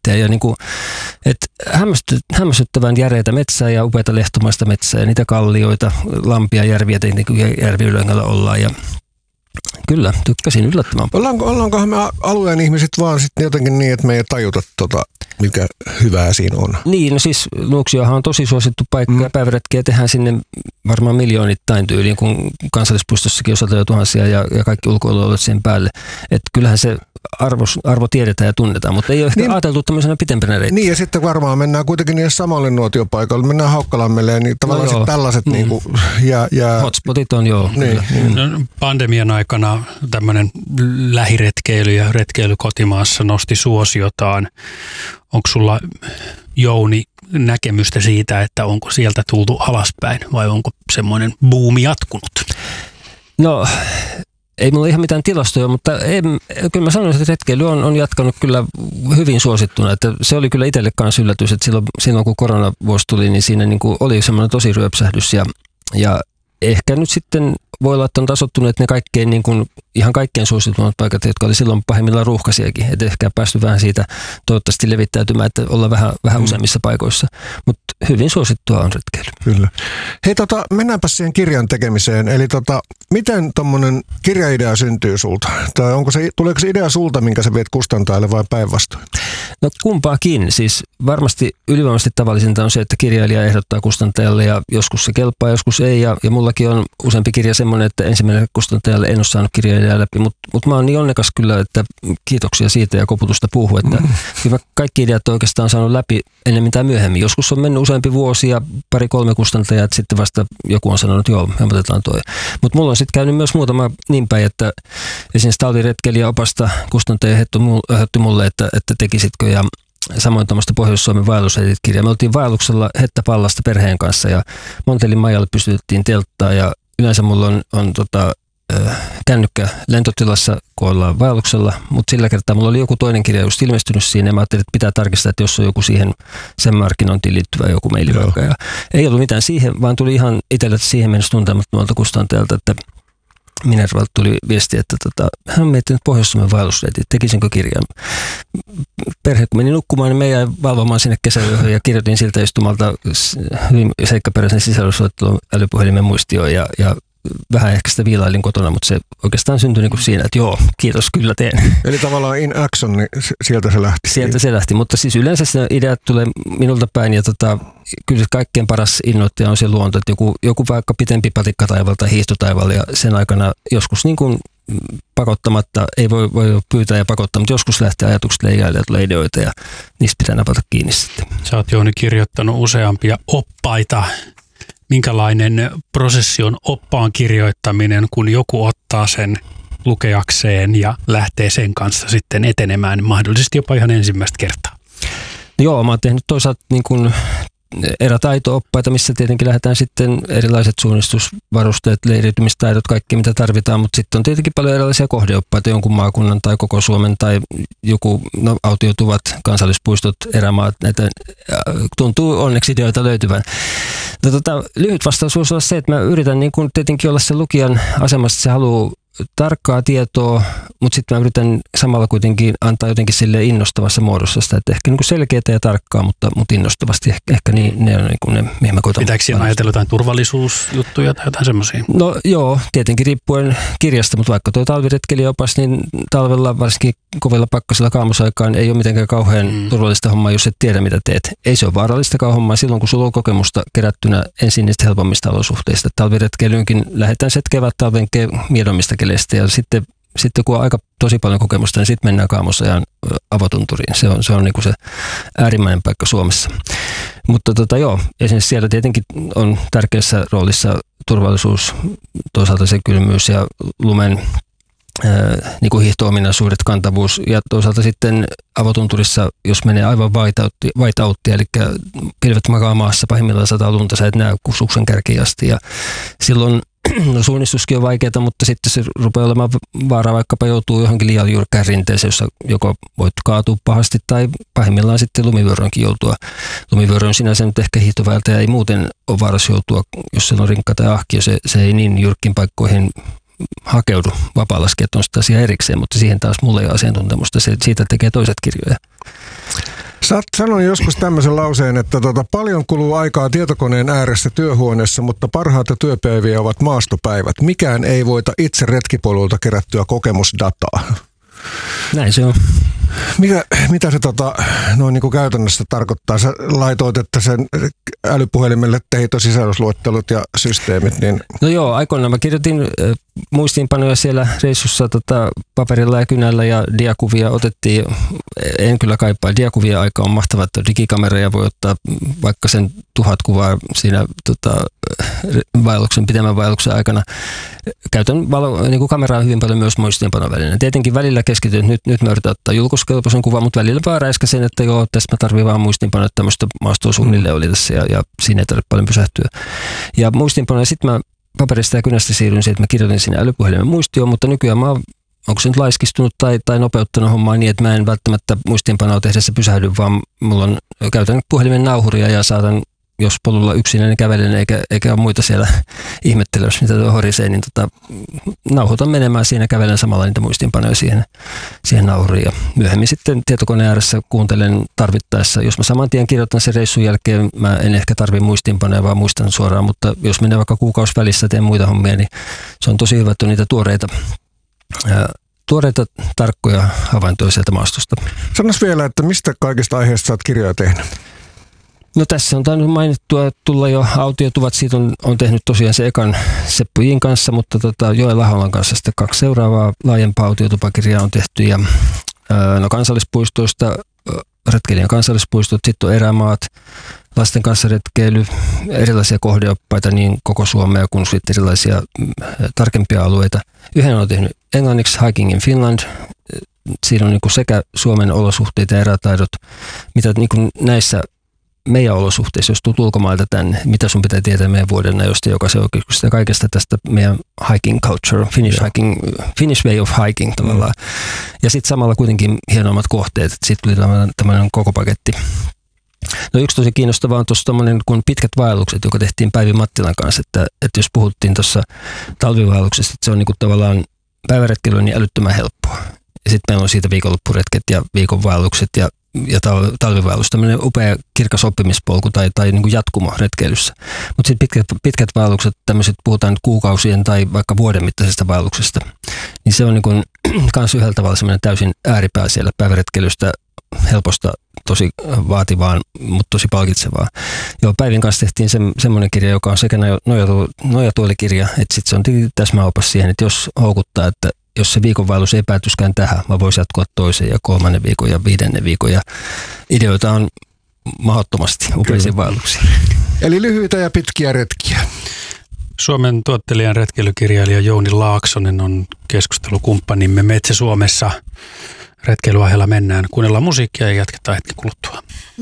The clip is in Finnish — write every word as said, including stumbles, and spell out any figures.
reittejä. Ja niin kuin, että hämmästyttävän järeitä metsää ja upeata lehtomaista metsää ja niitä kallioita, lampia, järviä, niin kuin järviylängällä ollaan. Ja kyllä, tykkäsin yllättävän. Ollaanko, ollaankohan me alueen ihmiset vaan sitten jotenkin niin, että me ei tajuta tota, mikä hyvää siinä on? Niin, no siis Nuuksiohan on tosi suosittu paikka mm. ja päiväretkiä tehdään sinne varmaan miljoonittain tyyliin, kun kansallispuistossakin on satoja tuhansia ja, ja kaikki ulkoilualueet sen päälle. Että kyllähän se arvo, arvo tiedetään ja tunnetaan, mutta ei ole ehkä niin, ajateltu tämmöisenä pitempänä reittiä. Niin ja sitten varmaan mennään kuitenkin niille samalle nuotiopaikalle, mennään Haukkalammelle, niin tavallaan no tällaiset mm. niin kuin, ja, ja hotspotit on joo. Niin, niin. No, pandemian aikana tämmöinen lähiretkeily ja retkeily kotimaassa nosti suosiotaan. Onko sulla, Jouni, näkemystä siitä, että onko sieltä tultu alaspäin vai onko semmoinen buumi jatkunut? No, ei mulla ihan mitään tilastoja, mutta en, kyllä mä sanoisin, että retkeily on, on jatkanut kyllä hyvin suosittuna. Että se oli kyllä itselle kanssa yllätys, että silloin, silloin kun koronavuosi tuli, niin siinä niin kuin oli semmoinen tosi ryöpsähdys ja, ja ehkä nyt sitten voi olla, että on tasottunut ne kaikkein, niin kuin, ihan kaikkein suositummat paikat, jotka oli silloin pahimmillaan ruuhkaisiakin. Että ehkä päästy vähän siitä toivottavasti levittäytymään, että ollaan vähän, vähän mm. useimmissa paikoissa. Mutta hyvin suosittua on retkeily. Kyllä. Hei, tota, mennäänpä siihen kirjan tekemiseen. Eli tota, miten tuommoinen kirjaidea syntyy sulta? Tai onko se, tuleeko se idea sulta, minkä sä viet kustantajalle vai päinvastoin? No kumpaakin. Siis varmasti ylivoimaisesti tavallisinta on se, että kirjailija ehdottaa kustantajalle ja joskus se kelpaa, joskus ei. Ja, ja mullakin on useampi kirja semmoinen, että ensimmäinen kustantajalle en ole saanut kirjailijaa läpi, mutta mut mä oon niin onnekas kyllä, että kiitoksia siitä ja koputusta puuhun, että mm. kyllä kaikki ideat oikeastaan saanut läpi ennemmin tai myöhemmin. Joskus on mennyt useampi vuosi ja pari-kolme kustantajaa, että sitten vasta joku on sanonut, että joo, me otetaan toi. Mutta mulla on sitten käynyt myös muutama niin päin, että esimerkiksi talviretkelijä opasta kustantaja ehdotti mulle, että, että tekisitkö ja samoin tuommoista Pohjois-Suomen vaellusreitit-kirjaa. Me oltiin vaelluksella Hettäpallasta perheen kanssa ja Montelin majalle pystytettiin telttaa ja yleensä mulla on, on tota, kännykkä lentotilassa, kun ollaan vaelluksella, mutta sillä kertaa mulla oli joku toinen kirja just ilmestynyt siinä ja mä ajattelin, että pitää tarkistaa, että jos on joku siihen sen markkinointiin liittyvä joku maili vaikka. Ja ei ollut mitään siihen, vaan tuli ihan itselle siihen mennessä tuntemattomalta kustantajalta, että Minervalta tuli viesti, että tota, hän on miettinyt Pohjois-Suomen vaellusreitit, tekisinkö kirjan. Perhe kun meni nukkumaan, niin me jäi valvomaan sinne kesäyöhön ja kirjoitin siltä istumalta hyvin seikkaperäisen sisällysluettelon älypuhelimen muistioon ja, ja vähän ehkä sitä viilailin kotona, mutta se oikeastaan syntyi niin kuin siinä, että joo, kiitos, kyllä teen. Eli tavallaan in action, niin sieltä se lähti. Sieltä se lähti, mutta siis yleensä se idea tulee minulta päin ja tota, kyllä kaikkein paras innoittaja on se luonto, että joku, joku vaikka pitempi patikkataival tai hiihtotaival ja sen aikana joskus niin kuin pakottamatta, ei voi, voi pyytää ja pakottaa, mutta joskus lähtee ajatukset leijaille ja tulee ideoita ja niistä pitää napata kiinni sitten. Sä oot, Jouni, kirjoittanut useampia oppaita. Minkälainen prosessi on oppaan kirjoittaminen, kun joku ottaa sen lukeakseen ja lähtee sen kanssa sitten etenemään mahdollisesti jopa ihan ensimmäistä kertaa? Joo, mä oon tehnyt toisaalta niin kuin erätaito-oppaita, missä tietenkin lähdetään sitten erilaiset suunnistusvarusteet, leiriytymistaidot, kaikki mitä tarvitaan, mutta sitten on tietenkin paljon erilaisia kohdeoppaita, jonkun maakunnan tai koko Suomen tai joku, no, autiotuvat, kansallispuistot, erämaat, näitä tuntuu onneksi ideoita löytyvän. Tota, lyhyt vastaus voisi olla se, että mä yritän niin kun tietenkin olla se lukijan asemassa, että se haluaa tarkkaa tietoa, mutta sitten mä yritän samalla kuitenkin antaa jotenkin sille innostavassa muodossa sitä, että ehkä niin kuin selkeää ja tarkkaa, mutta, mutta innostavasti ehkä, ehkä niin, ne on niin kuin ne, mihin mä koitan. Pitääkö siinä ajatella jotain turvallisuusjuttuja tai jotain semmoisia? No joo, tietenkin riippuen kirjasta, mutta vaikka tuo talviretkelijäopas, niin talvella varsinkin kovilla pakkasilla kaamosaikaan ei ole mitenkään kauhean mm. turvallista hommaa, jos et tiedä mitä teet. Ei se ole vaarallistakaan hommaa silloin, kun sulla on kokemusta kerättynä ensin niistä helpommista olosuhteista. Talviretkeilyynkin lähdetään se kevät talven miedommista keleistä ja sitten, sitten kun on aika tosi paljon kokemusta, niin sitten mennään kaamosajan avotunturiin. Se on, se on niin kuin se äärimmäinen paikka Suomessa. Mutta tota, joo, esimerkiksi siellä tietenkin on tärkeässä roolissa turvallisuus, toisaalta se kylmyys ja lumen ää, niin kuin hiihto-ominaisuudet, kantavuus ja toisaalta sitten avotunturissa, jos menee aivan whiteouttia, eli pilvet makaa maassa, pahimmillaan sataa lunta, sä et näe suksen kärkiin asti ja silloin no, suunnistuskin on vaikeaa, mutta sitten se rupeaa olemaan vaara, vaikkapa joutuu johonkin liian jyrkkään rinteeseen, jossa joko voit kaatua pahasti tai pahimmillaan sitten lumivyöroonkin joutua. Lumivyöro on sinänsä nyt ehkä hiihtoväältä ja ei muuten ole vaarassa joutua, jos siellä on rinkka tai ahkio, se, se ei niin jyrkkin paikkoihin hakeudu. Vapaa-laskijat on sitä asiaa erikseen, mutta siihen taas mulla ei ole asiantuntemusta, se, siitä tekee toiset kirjoja. Sä oot sanonut joskus tämmöisen lauseen, että tota, paljon kuluu aikaa tietokoneen ääressä työhuoneessa, mutta parhaita työpäiviä ovat maastopäivät. Mikään ei voita itse retkipoluilta kerättyä kokemusdataa. Näin se on. Mitä, mitä se tota, noin niin kuin käytännössä tarkoittaa? Sä laitoit, että sen älypuhelimelle teit sisällysluettelut ja systeemit. Niin... No joo, aikoinaan mä kirjoitin äh, muistiinpanoja siellä reissussa tota, paperilla ja kynällä ja diakuvia otettiin. En kyllä kaipaa. Diakuvia aika on mahtava, että digikamera ja voi ottaa vaikka sen tuhat kuvaa siinä tota, vaelluksen, pitemmän vaelluksen aikana. Käytän valo, niin kuin kameraa hyvin paljon myös muistiinpanovälineen. Tietenkin välillä keskityn, että nyt, nyt mä yritän ottaa julkaisukelpoisen kuvan, mutta välillä vaan räiskäsen, että joo, tässä mä tarvitsen vaan muistiinpanoja, että tämmöistä maastoa suunnilleen oli tässä ja, ja siinä ei tarvitse paljon pysähtyä. Ja muistiinpanoja sitten mä paperista ja kynästä siirryin siihen, että mä kirjoitin sinne älypuhelimen muistioon, mutta nykyään mä oon, onko se nyt laiskistunut tai, tai nopeuttanut hommaa niin, että mä en välttämättä muistiinpanoa tehdessä pysähdy, vaan mulla on, käytän puhelimen nauhuria ja saatan, jos polulla yksinäinen kävelen eikä, eikä ole muita siellä ihmettelemässä, mitä tuo horisee, niin tota, nauhoitan menemään siinä, kävelen samalla niitä muistiinpanoja siihen, siihen nauhuriin. Ja myöhemmin sitten tietokoneen ääressä kuuntelen tarvittaessa. Jos mä saman tien kirjoitan sen reissun jälkeen, mä en ehkä tarvitse muistiinpanoja, vaan muistan suoraan, mutta jos menee vaikka kuukausi välissä teen muita hommia, niin se on tosi hyvä, että on niitä tuoreita, ää, tuoreita tarkkoja havaintoja sieltä maastosta. Sanois vielä, että mistä kaikista aiheista sä oot kirjoja tehnyt? No tässä on tainnut mainittua tulla jo autiotuvat, siitä on, on tehnyt tosiaan se ekan Seppo Jin kanssa, mutta tota Joel Aholan kanssa sitten kaksi seuraavaa laajempaa autiotupakirjaa on tehty ja ää, no kansallispuistoista, retkeilijän kansallispuistot, sitten on erämaat, lasten kanssa retkeily, erilaisia kohdeoppaita niin koko Suomea kuin sitten erilaisia mm, tarkempia alueita. Yhden on tehnyt englanniksi Hiking in Finland. Siinä on niin kuin sekä Suomen olosuhteet ja erätaidot, mitä niin kuin näissä meidän olosuhteissa, jos tulet ulkomailta tänne, mitä sun pitää tietää meidän vuodenajosta, joka se oikeastaan kaikesta tästä meidän hiking culture, Finnish, hiking, Finnish way of hiking tavallaan. Mm. Ja sitten samalla kuitenkin hienommat kohteet, sitten tuli tämmöinen koko paketti. No yksi tosi kiinnostava on tuossa tämmöinen kuin pitkät vaellukset, joka tehtiin Päivi Mattilan kanssa, että, että jos puhuttiin tuossa talvivaelluksesta, että se on niin kuin tavallaan päiväretkely on niin älyttömän helppoa. Ja sitten meillä on siitä viikonloppuretket ja viikonvaellukset ja ja talvivaellus, tämmöinen upea kirkas oppimispolku tai, tai niin kuin jatkumo retkeilyssä. Mutta sitten pitkät, pitkät vaellukset, tämmöiset puhutaan nyt kuukausien tai vaikka vuoden mittaisesta vaelluksesta, niin se on niin kuin kans yhdellä tavalla semmoinen täysin ääripää siellä päiväretkeilystä, helposta, tosi vaativaan, mutta tosi palkitsevaa. Joo, Päivin kanssa tehtiin se, semmoinen kirja, joka on sekä nojatu, nojatuolikirja, että sitten se on täsmäopas siihen, että jos houkuttaa, että jos se viikonvaellus ei päätyskään tähän, mä voisin jatkoa toisen ja kolmannen viikon ja viidennen viikon. Ja ideoita on mahdottomasti upeisiin vaelluksiin. Eli lyhyitä ja pitkiä retkiä. Suomen tuottelijan retkeilykirjailija Jouni Laaksonen on keskustelukumppanimme Metsä Suomessa. Retkeilyaiheella mennään. Kuunnellaan musiikkia ja jatketaan hetken kuluttua.